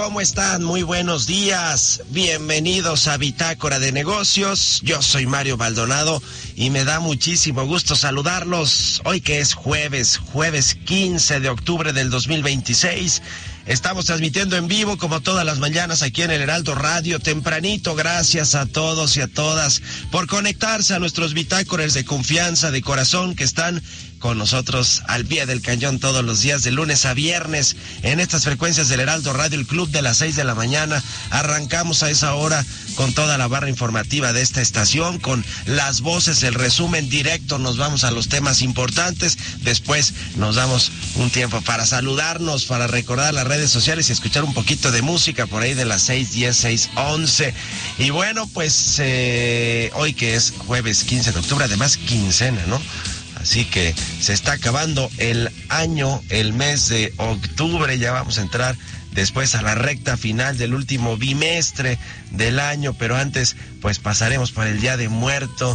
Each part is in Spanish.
¿Cómo están? Muy buenos días. Bienvenidos a Bitácora de Negocios. Yo soy Mario Maldonado y me da muchísimo gusto saludarlos. Hoy que es jueves 15 de octubre del 2026. Estamos transmitiendo en vivo como todas las mañanas aquí en el Heraldo Radio tempranito. Gracias a todos y a todas por conectarse a nuestros bitácoras de confianza, de corazón, que están con nosotros al pie del cañón todos los días de lunes a viernes en estas frecuencias del Heraldo Radio, el club de las 6 de la mañana. Arrancamos a esa hora con toda la barra informativa de esta estación, con las voces, el resumen directo, nos vamos a los temas importantes, después nos damos un tiempo para saludarnos, para recordar las redes sociales y escuchar un poquito de música por ahí de las 6:10, 6:11. Y bueno, pues hoy que es jueves 15 de octubre, además quincena, ¿no? Así que se está acabando el año, el mes de octubre, ya vamos a entrar después a la recta final del último bimestre del año, pero antes pues pasaremos por el Día de Muertos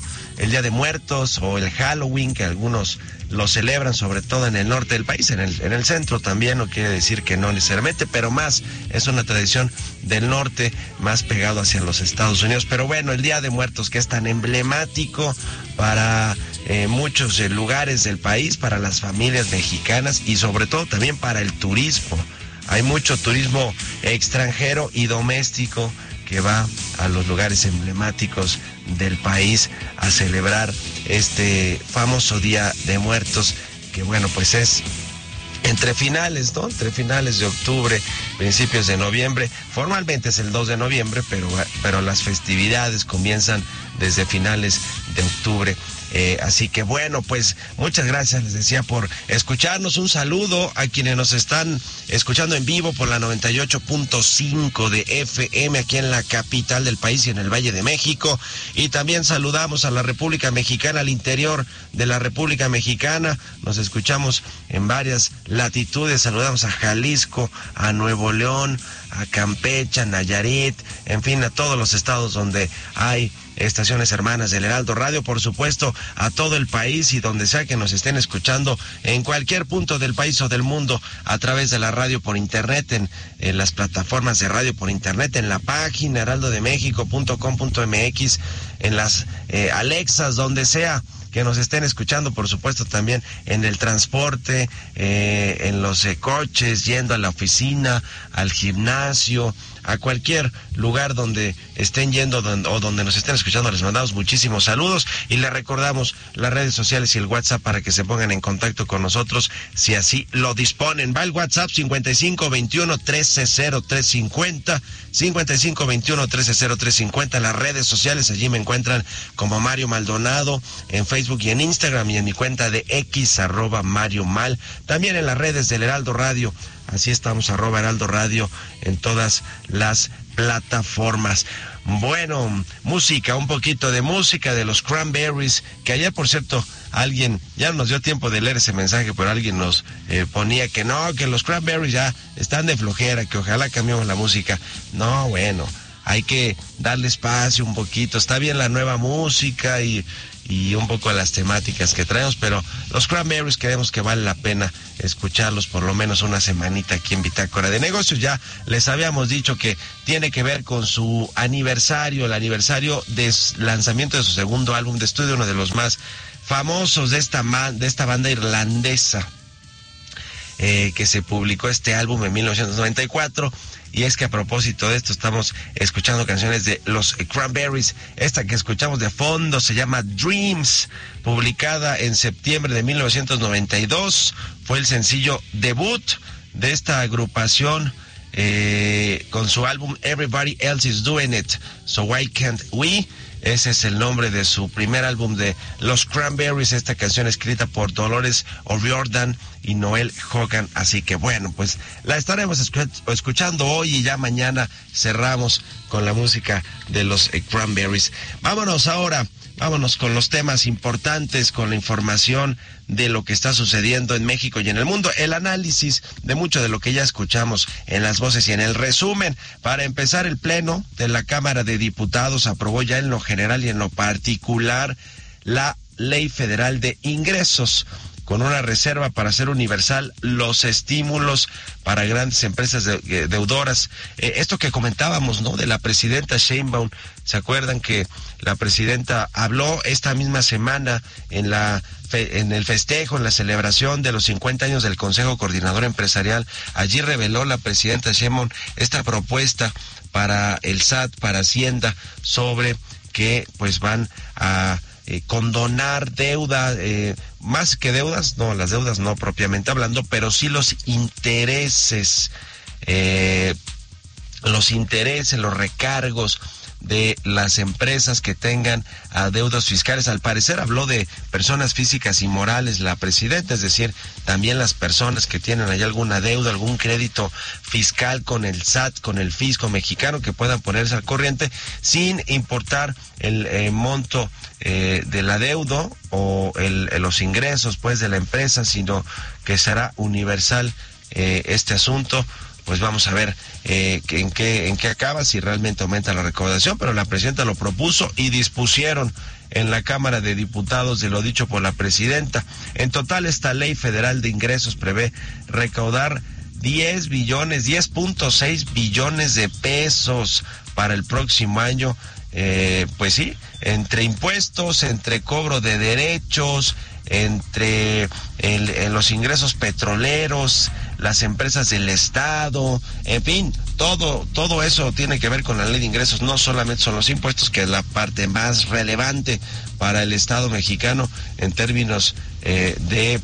o el Halloween, que algunos lo celebran, sobre todo en el norte del país, en el centro también, no quiere decir que no necesariamente, pero más es una tradición del norte, más pegado hacia los Estados Unidos. Pero bueno, el Día de Muertos, que es tan emblemático para muchos lugares del país, para las familias mexicanas y sobre todo también para el turismo. Hay mucho turismo extranjero y doméstico que va a los lugares emblemáticos del país a celebrar este famoso Día de Muertos, que bueno, pues es entre finales, ¿no? Entre finales de octubre, principios de noviembre. Formalmente es el 2 de noviembre, pero las festividades comienzan desde finales de octubre. Así que bueno, pues muchas gracias, les decía, por escucharnos. Un saludo a quienes nos están escuchando en vivo por la 98.5 de FM aquí en la capital del país y en el Valle de México. Y también saludamos a la República Mexicana, al interior de la República Mexicana. Nos escuchamos en varias latitudes. Saludamos a Jalisco, a Nuevo León, a Campeche, a Nayarit, en fin, a todos los estados donde hay estaciones hermanas del Heraldo Radio, por supuesto, a todo el país y donde sea que nos estén escuchando en cualquier punto del país o del mundo a través de la radio por internet, en las plataformas de radio por internet, en la página heraldodemexico.com.mx, en las Alexas, donde sea que nos estén escuchando, por supuesto también en el transporte, en los coches, yendo a la oficina, al gimnasio, a cualquier lugar donde estén yendo o donde nos estén escuchando. Les mandamos muchísimos saludos y les recordamos las redes sociales y el WhatsApp para que se pongan en contacto con nosotros si así lo disponen. Va el WhatsApp 5521-130350, 5521-130350, las redes sociales, allí me encuentran como Mario Maldonado en Facebook y en Instagram, y en mi cuenta de X, @MarioMal, también en las redes del Heraldo Radio. Así estamos, @Heraldo Radio en todas las plataformas. Bueno, música, un poquito de música de los Cranberries, que ayer, por cierto, alguien, ya nos dio tiempo de leer ese mensaje, pero alguien nos ponía que no, que los Cranberries ya están de flojera, que ojalá cambiemos la música. No, bueno, hay que darle espacio un poquito. Está bien la nueva música y un poco las temáticas que traemos, pero los Cranberries creemos que vale la pena escucharlos por lo menos una semanita aquí en Bitácora de Negocios. Ya les habíamos dicho que tiene que ver con su aniversario, el aniversario de lanzamiento de su segundo álbum de estudio, uno de los más famosos de esta banda irlandesa, que se publicó este álbum en 1994. Y es que a propósito de esto estamos escuchando canciones de los Cranberries. Esta que escuchamos de fondo se llama Dreams, publicada en septiembre de 1992. Fue el sencillo debut de esta agrupación con su álbum Everybody Else Is Doing It, So Why Can't We. Ese es el nombre de su primer álbum de los Cranberries, esta canción escrita por Dolores O'Riordan y Noel Hogan. Así que bueno, pues la estaremos escuchando hoy y ya mañana cerramos con la música de los Cranberries. Vámonos con los temas importantes, con la información de lo que está sucediendo en México y en el mundo, el análisis de mucho de lo que ya escuchamos en las voces y en el resumen. Para empezar, el Pleno de la Cámara de Diputados aprobó ya en lo general y en lo particular la Ley Federal de Ingresos, con una reserva para hacer universal los estímulos para grandes empresas deudoras. Esto que comentábamos, ¿no?, de la presidenta Sheinbaum. ¿Se acuerdan que la presidenta habló esta misma semana en el festejo, en la celebración de los 50 años del Consejo Coordinador Empresarial? Allí reveló la presidenta Sheinbaum esta propuesta para el SAT, para Hacienda, sobre que pues van a condonar deuda, más que deudas, no, las deudas no propiamente hablando, pero sí los intereses, los recargos de las empresas que tengan deudas fiscales. Al parecer habló de personas físicas y morales la presidenta, es decir, también las personas que tienen ahí alguna deuda, algún crédito fiscal con el SAT, con el fisco mexicano, que puedan ponerse al corriente sin importar el monto de la deuda o los ingresos pues de la empresa, sino que será universal este asunto. Pues vamos a ver en qué acaba, si realmente aumenta la recaudación, pero la presidenta lo propuso y dispusieron en la Cámara de Diputados de lo dicho por la presidenta. En total, esta ley federal de ingresos prevé recaudar 10.6 billones de pesos para el próximo año. Pues sí, entre impuestos, entre cobro de derechos, entre los ingresos petroleros, las empresas del Estado, en fin, todo eso tiene que ver con la ley de ingresos. No solamente son los impuestos, que es la parte más relevante para el Estado mexicano en términos de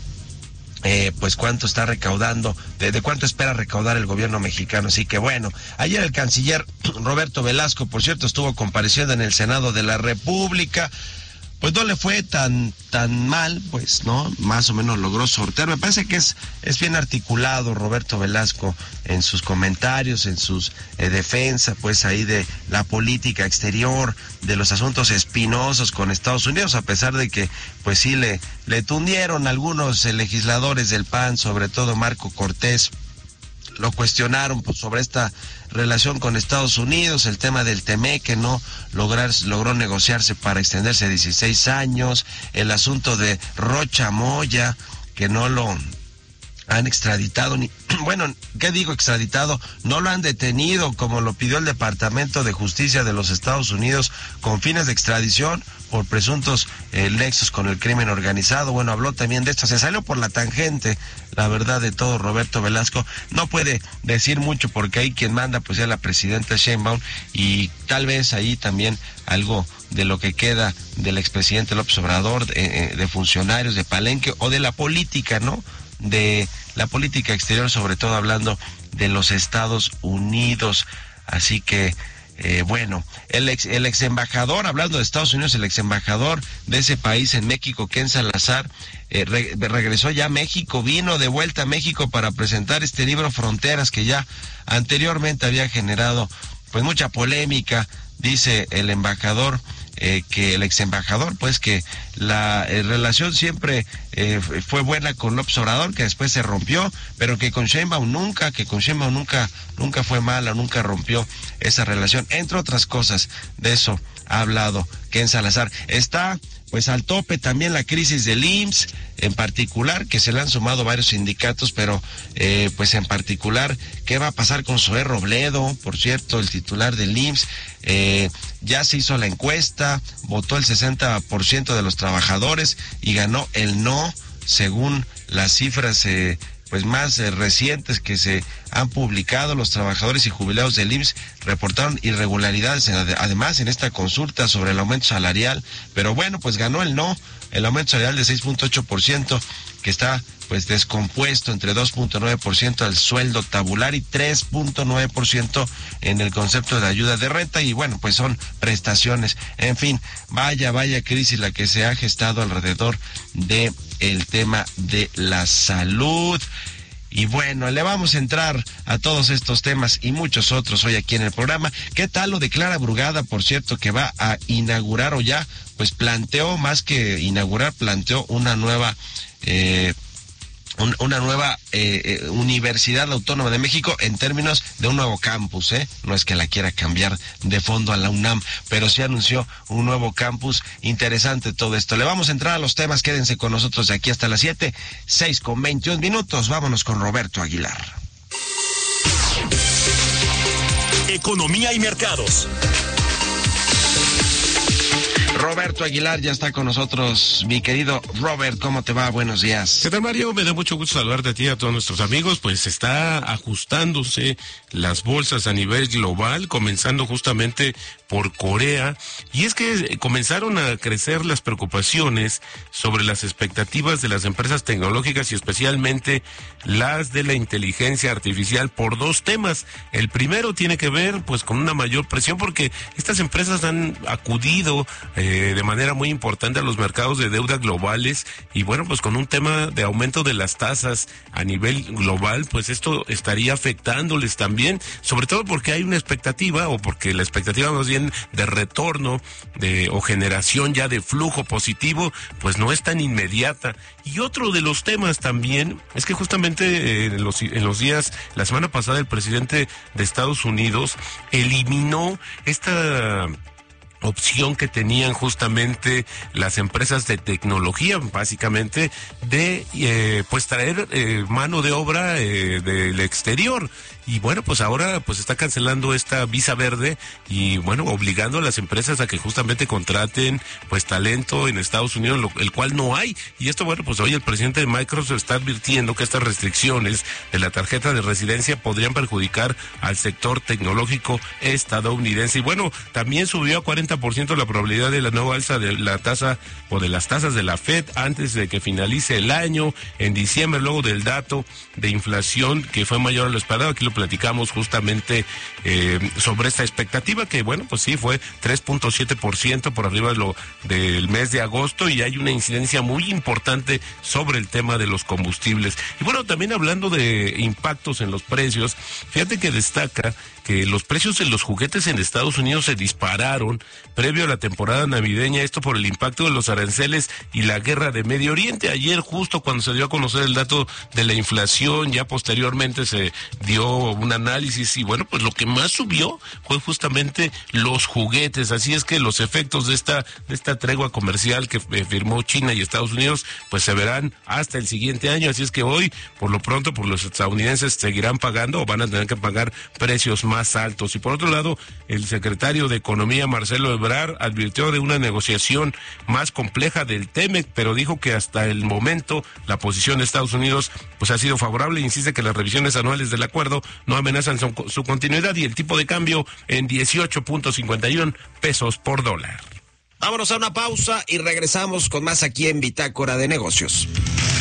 pues cuánto está recaudando, de cuánto espera recaudar el gobierno mexicano. Así que bueno, ayer el canciller Roberto Velasco, por cierto, estuvo compareciendo en el Senado de la República. Pues no le fue tan mal, pues, ¿no? Más o menos logró sortear. Me parece que es bien articulado Roberto Velasco en sus comentarios, en sus defensa, pues, ahí de la política exterior, de los asuntos espinosos con Estados Unidos, a pesar de que, pues sí, le tundieron algunos legisladores del PAN, sobre todo Marco Cortés. Lo cuestionaron pues, sobre esta relación con Estados Unidos, el tema del TEMEC, que no logró negociarse para extenderse 16 años, el asunto de Rocha Moya, que no lo han extraditado, bueno, ¿qué digo extraditado? No lo han detenido como lo pidió el Departamento de Justicia de los Estados Unidos con fines de extradición por presuntos nexos con el crimen organizado. Bueno, habló también de esto, se salió por la tangente, la verdad de todo Roberto Velasco. No puede decir mucho porque ahí quien manda pues es la presidenta Sheinbaum, y tal vez ahí también algo de lo que queda del expresidente López Obrador, de funcionarios de Palenque o de la política, ¿no?, de la política exterior, sobre todo hablando de los Estados Unidos. Así que bueno, el ex embajador, hablando de Estados Unidos, el ex embajador de ese país en México, Ken Salazar, regresó ya a México, vino de vuelta a México para presentar este libro Fronteras, que ya anteriormente había generado pues mucha polémica. Dice el embajador, que el ex embajador, pues que la relación siempre fue buena con López Obrador, que después se rompió, pero que con Sheinbaum nunca fue mala, nunca rompió esa relación. Entre otras cosas, de eso ha hablado Ken Salazar. Está pues al tope también la crisis del IMSS, en particular, que se le han sumado varios sindicatos, pero pues en particular, ¿qué va a pasar con Zoé Robledo? Por cierto, el titular del IMSS, ya se hizo la encuesta, votó el 60% de los trabajadores y ganó el no, según las cifras pues más recientes que se han publicado. Los trabajadores y jubilados del IMSS reportaron irregularidades además en esta consulta sobre el aumento salarial, pero bueno, pues ganó el no, el aumento salarial de 6.8%, que está pues descompuesto entre 2.9% al sueldo tabular y 3.9% en el concepto de ayuda de renta, y bueno, pues son prestaciones. En fin, vaya crisis la que se ha gestado alrededor de el tema de la salud. Y bueno, le vamos a entrar a todos estos temas y muchos otros hoy aquí en el programa. ¿Qué tal lo de Clara Brugada, por cierto, que va a inaugurar, o ya pues planteó, más que inaugurar, planteó una nueva una nueva Universidad Autónoma de México en términos de un nuevo campus, no es que la quiera cambiar de fondo a la UNAM, pero sí anunció un nuevo campus. Interesante todo esto. Le vamos a entrar a los temas, quédense con nosotros de aquí hasta las 7, 6:21. Vámonos con Roberto Aguilar. Economía y mercados. Roberto Aguilar ya está con nosotros. Mi querido Robert, ¿cómo te va? Buenos días. ¿Qué tal, Mario? Me da mucho gusto saludarte a ti y a todos nuestros amigos. Pues está ajustándose las bolsas a nivel global, comenzando justamente por Corea. Y es que comenzaron a crecer las preocupaciones sobre las expectativas de las empresas tecnológicas y especialmente las de la inteligencia artificial por dos temas. El primero tiene que ver pues con una mayor presión porque estas empresas han acudido de manera muy importante a los mercados de deuda globales y bueno, pues con un tema de aumento de las tasas a nivel global, pues esto estaría afectándoles también, sobre todo porque hay una expectativa o porque la expectativa más bien de retorno o generación ya de flujo positivo, pues no es tan inmediata. Y otro de los temas también es que justamente en los días, la semana pasada el presidente de Estados Unidos eliminó esta opción que tenían justamente las empresas de tecnología, básicamente, de pues traer mano de obra del exterior. Y bueno, pues ahora pues está cancelando esta visa verde y bueno, obligando a las empresas a que justamente contraten pues talento en Estados Unidos, el cual no hay. Y esto, bueno, pues hoy el presidente de Microsoft está advirtiendo que estas restricciones de la tarjeta de residencia podrían perjudicar al sector tecnológico estadounidense. Y bueno, también subió a 40% la probabilidad de la nueva alza de la tasa o de las tasas de la Fed antes de que finalice el año, en diciembre, luego del dato de inflación que fue mayor a lo esperado. Aquí lo platicamos justamente sobre esta expectativa que bueno, pues sí, fue 3.7% por arriba del mes de agosto y hay una incidencia muy importante sobre el tema de los combustibles. Y bueno, también hablando de impactos en los precios, fíjate que destaca que los precios de los juguetes en Estados Unidos se dispararon previo a la temporada navideña, esto por el impacto de los aranceles y la guerra de Medio Oriente. Ayer, justo cuando se dio a conocer el dato de la inflación, ya posteriormente se dio un análisis y bueno, pues lo que más subió fue justamente los juguetes. Así es que los efectos de esta tregua comercial que firmó China y Estados Unidos, pues se verán hasta el siguiente año. Así es que hoy, por lo pronto, pues los estadounidenses seguirán pagando o van a tener que pagar precios más altos. Y por otro lado, el secretario de Economía, Marcelo Ebrard, advirtió de una negociación más compleja del TEMEC, pero dijo que hasta el momento la posición de Estados Unidos pues ha sido favorable e insiste que las revisiones anuales del acuerdo no amenazan su continuidad y el tipo de cambio en 18.51 pesos por dólar. Vámonos a una pausa y regresamos con más aquí en Bitácora de Negocios.